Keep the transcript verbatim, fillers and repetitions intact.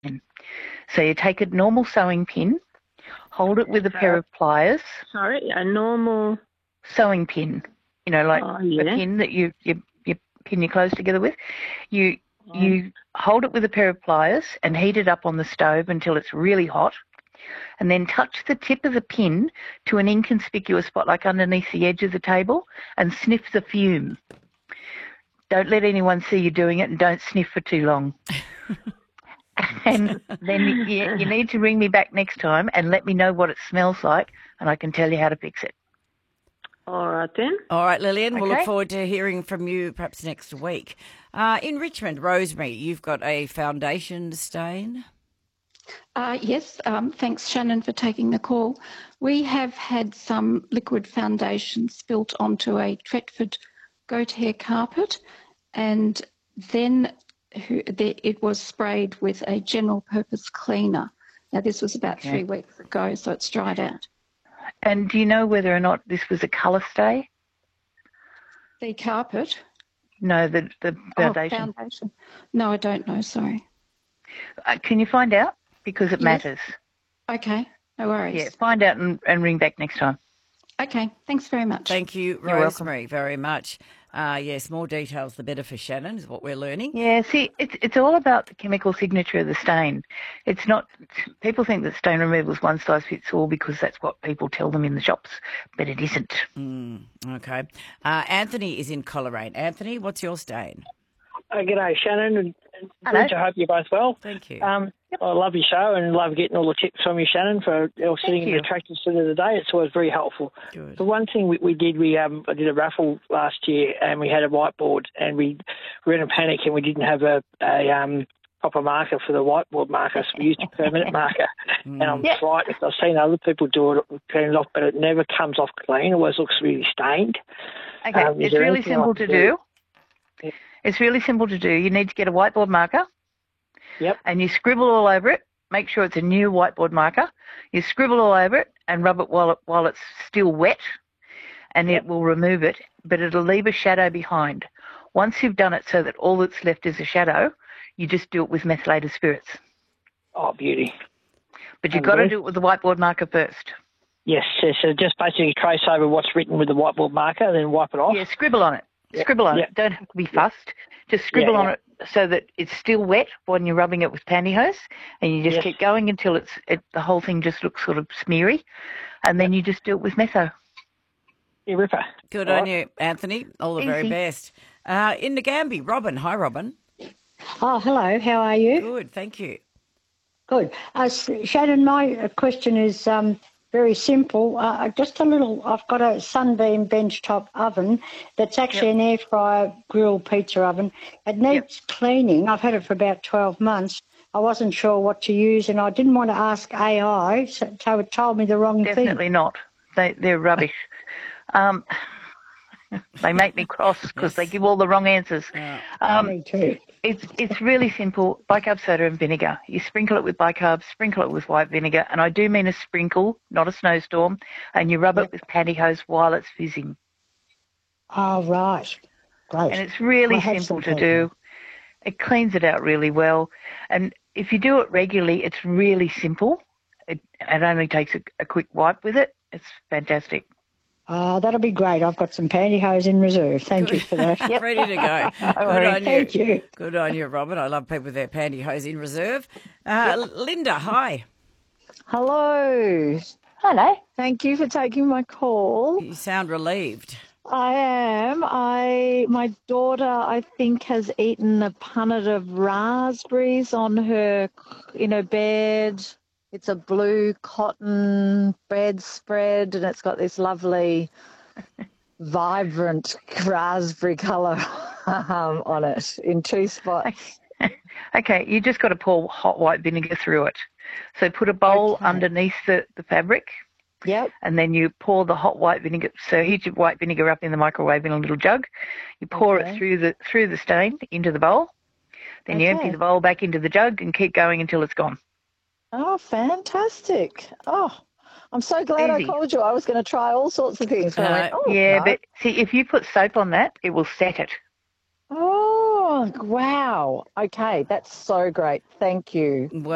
So you take a normal sewing pin, hold it with a pair of pliers. Sorry, a normal sewing pin. You know, like oh, yeah. a pin that you, you you pin your clothes together with. You oh. you hold it with a pair of pliers and heat it up on the stove until it's really hot. And then touch the tip of the pin to an inconspicuous spot, like underneath the edge of the table, and sniff the fume. Don't let anyone see you doing it, and don't sniff for too long. And then you, you need to ring me back next time and let me know what it smells like, and I can tell you how to fix it. All right, then. All right, Lillian, okay. We'll look forward to hearing from you perhaps next week. Uh, in Richmond, Rosemary, you've got a foundation stain. Uh, yes, um, thanks, Shannon, for taking the call. We have had some liquid foundation spilt onto a Tretford goat hair carpet, and then it was sprayed with a general purpose cleaner. Now, this was about okay. three weeks ago, so it's dried out. And do you know whether or not this was a colour stay? The carpet? No, the, the foundation. Oh, foundation. No, I don't know, sorry. Uh, can you find out? Because it yes. matters. Okay, no worries. Yeah, find out and, and ring back next time. Okay, thanks very much. Thank you, Rosemary, very much. Uh, yes, more details the better for Shannon is what we're learning. Yeah, see, it's it's all about the chemical signature of the stain. It's not, people think that stain removal is one size fits all because that's what people tell them in the shops, but it isn't. Mm, okay. Uh, Anthony is in Coleraine. Anthony, what's your stain? Uh, g'day, Shannon. And Hello. I hope you're both well. Thank you. Um, yep. I love your show and love getting all the tips from you, Shannon, for you know, sitting in the tractor seat of the day. It's always very helpful. Good. The one thing we, we did, we um, I did a raffle last year and we had a whiteboard and we were in a panic and we didn't have a, a um, proper marker for the whiteboard marker, so we used a permanent marker. Mm. And I'm yep. frightened. I've seen other people do it, clean it off, but it never comes off clean. It always looks really stained. Okay, um, it's really simple to do. do. Yeah. It's really simple to do. You need to get a whiteboard marker. Yep. And you scribble all over it. Make sure it's a new whiteboard marker. You scribble all over it and rub it while it, while it's still wet, and yep. it will remove it, but it'll leave a shadow behind. Once you've done it so that all that's left is a shadow, you just do it with methylated spirits. Oh, beauty. But you've got to do it with the whiteboard marker first. Yes, yes, so just basically trace over what's written with the whiteboard marker, then wipe it off. Yeah, scribble on it. Yep. Scribble on yep. it. Don't have to be fussed. Just scribble yeah, on yeah. it so that it's still wet when you're rubbing it with pantyhose, and you just yes. keep going until it's it, the whole thing just looks sort of smeary, and then yep. you just do it with metho. Yeah, ripper. Good All on right. you, Anthony. All the Easy. very best. Uh, in Nagambie, Robin. Hi, Robin. Oh, hello. How are you? Good, thank you. Good. Uh, Shannon, my question is um, very simple. Uh, just a little, I've got a Sunbeam benchtop oven that's actually yep. an air fryer grill pizza oven. It needs yep. cleaning. I've had it for about twelve months. I wasn't sure what to use and I didn't want to ask A I, so, so it told me the wrong Definitely thing. Definitely not. They, they're rubbish. um, they make me cross because yes. they give all the wrong answers. Yeah. Um, me too. It's it's really simple. Bicarb soda and vinegar. You sprinkle it with bicarb, sprinkle it with white vinegar, and I do mean a sprinkle, not a snowstorm, and you rub yep. it with pantyhose while it's fizzing. Oh, right. Great. And it's really well, simple to do. It cleans it out really well. And if you do it regularly, it's really simple. It, it only takes a, a quick wipe with it. It's fantastic. Oh, that'll be great. I've got some pantyhose in reserve. Thank Good. you for that. Yep. Ready to go. Good right. on Thank you. you. Good on you, Robert. I love people with their pantyhose in reserve. Uh, yep. Linda, hi. Hello. Hello. Thank you for taking my call. You sound relieved. I am. I my daughter, I think, has eaten a punnet of raspberries on her in her bed. It's a blue cotton bedspread, and it's got this lovely, vibrant raspberry colour um, on it in two spots. Okay, you just got to pour hot white vinegar through it. So put a bowl okay. underneath the, the fabric. Yep. And then you pour the hot white vinegar. So heat your white vinegar up in the microwave in a little jug. You pour okay. it through the through the stain into the bowl. Then okay. you empty the bowl back into the jug and keep going until it's gone. Oh, fantastic. Oh, I'm so glad Easy. I called you. I was going to try all sorts of things. Uh, I went, oh, yeah, no. but see, if you put soap on that, it will set it. Oh, wow. Okay, that's so great. Thank you. Well,